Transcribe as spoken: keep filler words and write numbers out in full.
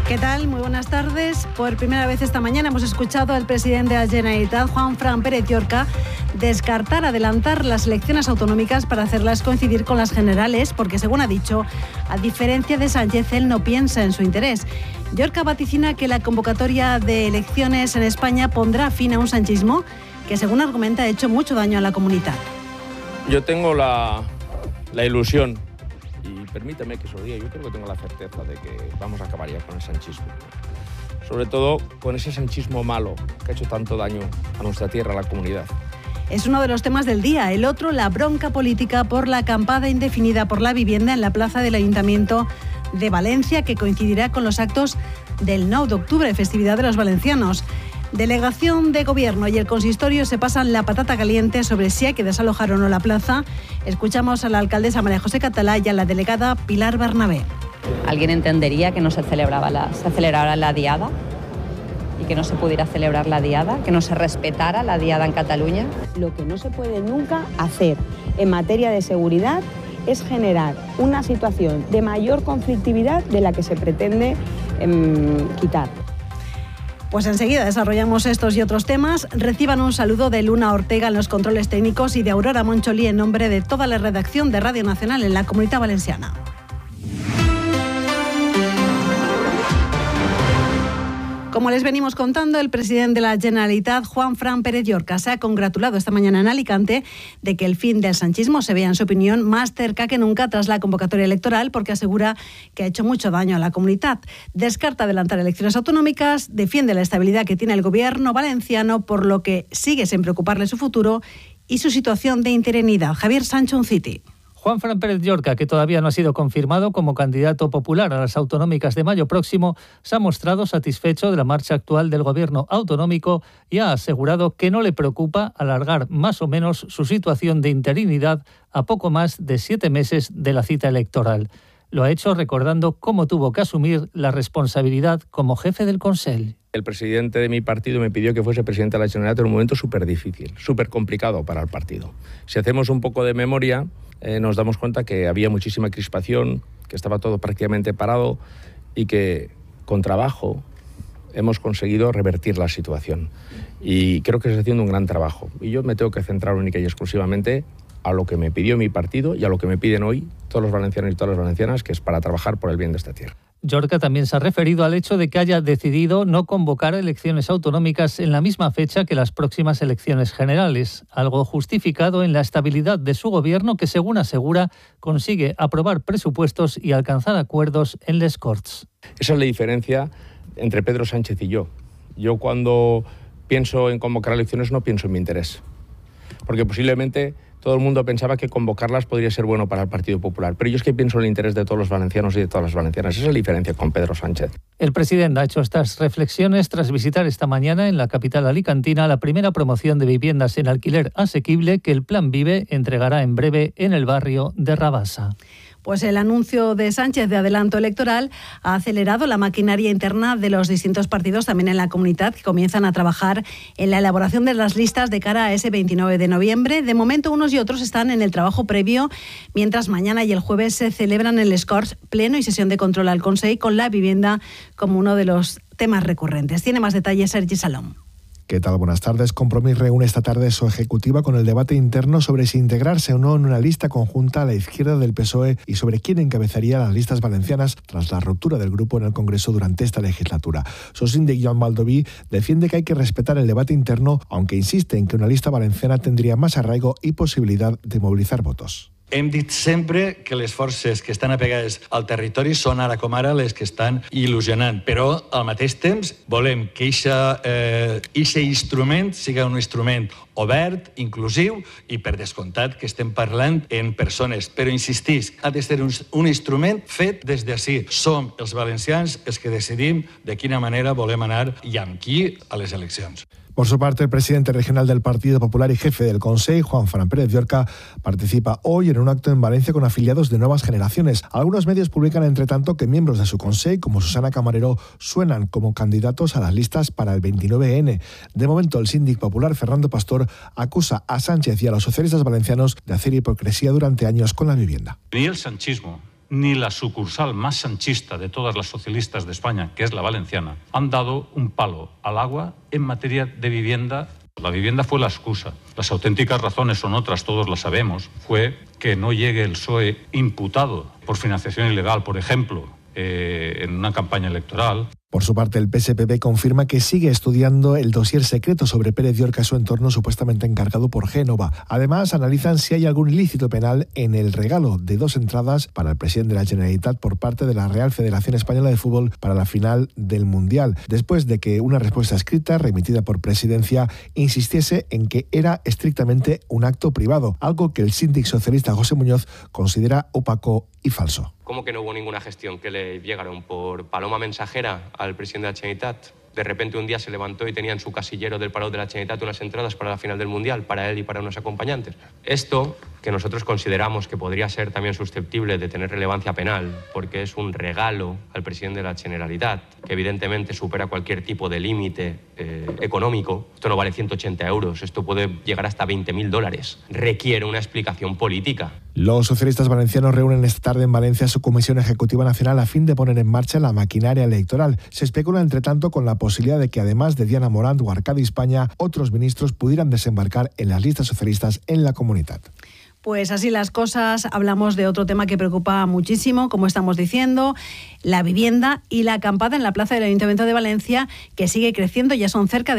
¿Qué tal? Muy buenas tardes. Por primera vez esta mañana hemos escuchado al presidente de la Generalitat, Juanfran Pérez Llorca, descartar adelantar las elecciones autonómicas para hacerlas coincidir con las generales, porque según ha dicho, a diferencia de Sánchez, él no piensa en su interés. Llorca vaticina que la convocatoria de elecciones en España pondrá fin a un sanchismo que, según argumenta, ha hecho mucho daño a la comunidad. Yo tengo la, la ilusión, y permíteme que se lo diga, yo creo que tengo la certeza de que vamos a acabar ya con el sanchismo. Sobre todo con ese sanchismo malo que ha hecho tanto daño a nuestra tierra, a la comunidad. Es uno de los temas del día. El otro, la bronca política por la acampada indefinida por la vivienda en la plaza del Ayuntamiento de Valencia, que coincidirá con los actos del nueve de octubre, festividad de los valencianos. Delegación de Gobierno y el consistorio se pasan la patata caliente sobre si hay que desalojar o no la plaza. Escuchamos a la alcaldesa María José Catalá y a la delegada Pilar Bernabé. ¿Alguien entendería que no se celebraba la, se celebrara la diada? ¿Y que no se pudiera celebrar la diada? ¿Que no se respetara la diada en Cataluña? Lo que no se puede nunca hacer en materia de seguridad es generar una situación de mayor conflictividad de la que se pretende eh, quitar. Pues enseguida desarrollamos estos y otros temas. Reciban un saludo de Luna Ortega en los controles técnicos y de Aurora Moncholí en nombre de toda la redacción de Radio Nacional en la Comunidad Valenciana. Como les venimos contando, el presidente de la Generalitat, Juanfran Pérez Llorca, se ha congratulado esta mañana en Alicante de que el fin del sanchismo se vea, en su opinión, más cerca que nunca tras la convocatoria electoral, porque asegura que ha hecho mucho daño a la comunidad. Descarta adelantar elecciones autonómicas, defiende la estabilidad que tiene el gobierno valenciano, por lo que sigue sin preocuparle su futuro y su situación de interinidad. Javier Sancho Unciti. Juanfran Pérez Llorca, que todavía no ha sido confirmado como candidato popular a las autonómicas de mayo próximo, se ha mostrado satisfecho de la marcha actual del gobierno autonómico y ha asegurado que no le preocupa alargar más o menos su situación de interinidad a poco más de siete meses de la cita electoral. Lo ha hecho recordando cómo tuvo que asumir la responsabilidad como jefe del Consell. El presidente de mi partido me pidió que fuese presidente de la Generalitat en un momento súper difícil, súper complicado para el partido. Si hacemos un poco de memoria, eh, nos damos cuenta que había muchísima crispación, que estaba todo prácticamente parado y que con trabajo hemos conseguido revertir la situación. Y creo que se está haciendo un gran trabajo. Y yo me tengo que centrar única y exclusivamente a lo que me pidió mi partido y a lo que me piden hoy todos los valencianos y todas las valencianas, que es para trabajar por el bien de esta tierra. Llorca también se ha referido al hecho de que haya decidido no convocar elecciones autonómicas en la misma fecha que las próximas elecciones generales, algo justificado en la estabilidad de su gobierno que, según asegura, consigue aprobar presupuestos y alcanzar acuerdos en les Corts. Esa es la diferencia entre Pedro Sánchez y yo. Yo cuando pienso en convocar elecciones no pienso en mi interés, porque posiblemente todo el mundo pensaba que convocarlas podría ser bueno para el Partido Popular. Pero yo es que pienso en el interés de todos los valencianos y de todas las valencianas. Esa es la diferencia con Pedro Sánchez. El presidente ha hecho estas reflexiones tras visitar esta mañana en la capital alicantina la primera promoción de viviendas en alquiler asequible que el Plan Vive entregará en breve en el barrio de Rabasa. Pues el anuncio de Sánchez de adelanto electoral ha acelerado la maquinaria interna de los distintos partidos también en la comunidad, que comienzan a trabajar en la elaboración de las listas de cara a ese veintinueve de noviembre. De momento, unos y otros están en el trabajo previo, mientras mañana y el jueves se celebran en les Corts pleno y sesión de control al Consell, con la vivienda como uno de los temas recurrentes. Tiene más detalles Sergi Salom. ¿Qué tal? Buenas tardes. Compromís reúne esta tarde su ejecutiva con el debate interno sobre si integrarse o no en una lista conjunta a la izquierda del P S O E y sobre quién encabezaría las listas valencianas tras la ruptura del grupo en el Congreso durante esta legislatura. Su síndic Joan Baldoví defiende que hay que respetar el debate interno, aunque insiste en que una lista valenciana tendría más arraigo y posibilidad de movilizar votos. Hem dit sempre que les forces que estan apegades al territori són ara com ara les que estan il·lusionant, però al mateix temps volem que aquest eh, instrument sigui un instrument obert, inclusiu i per descomptat que estem parlant en persones. Però insistisc, ha de ser un, un instrument fet des d'ací. Som els valencians els que decidim de quina manera volem anar i amb qui a les eleccions. Por su parte, el presidente regional del Partido Popular y jefe del Consell, Juanfran Pérez Llorca, participa hoy en un acto en Valencia con afiliados de nuevas generaciones. Algunos medios publican, entre tanto, que miembros de su Consell, como Susana Camarero, suenan como candidatos a las listas para el veintinueve ene. De momento, el síndic popular, Fernando Pastor, acusa a Sánchez y a los socialistas valencianos de hacer hipocresía durante años con la vivienda. Ni el sanchismo ni la sucursal más sanchista de todas las socialistas de España, que es la valenciana, han dado un palo al agua en materia de vivienda. La vivienda fue la excusa. Las auténticas razones son otras, todos las sabemos. Fue que no llegue el P S O E imputado por financiación ilegal, por ejemplo, eh, en una campaña electoral. Por su parte, el P S P B confirma que sigue estudiando el dossier secreto sobre Pérez Llorca y su entorno supuestamente encargado por Génova. Además, analizan si hay algún ilícito penal en el regalo de dos entradas para el presidente de la Generalitat por parte de la Real Federación Española de Fútbol para la final del Mundial, después de que una respuesta escrita remitida por Presidencia insistiese en que era estrictamente un acto privado, algo que el síndic socialista José Muñoz considera opaco y falso. ¿Cómo que no hubo ninguna gestión que le llegaron por paloma mensajera al presidente de la Generalitat? De repente un día se levantó y tenía en su casillero del Palau de la Generalitat unas entradas para la final del Mundial, para él y para unos acompañantes. Esto, que nosotros consideramos que podría ser también susceptible de tener relevancia penal, porque es un regalo al presidente de la Generalitat, que evidentemente supera cualquier tipo de límite eh, económico. Esto no vale ciento ochenta euros, esto puede llegar hasta veinte mil dólares. Requiere una explicación política. Los socialistas valencianos reúnen esta tarde en Valencia su Comisión Ejecutiva Nacional a fin de poner en marcha la maquinaria electoral. Se especula, entre tanto, con la posibilidad de que, además de Diana Morant o Arcadi España, otros ministros pudieran desembarcar en las listas socialistas en la Comunitat. Pues así las cosas, hablamos de otro tema que preocupa muchísimo, como estamos diciendo, la vivienda y la acampada en la plaza del Ayuntamiento de Valencia, que sigue creciendo, ya son cerca de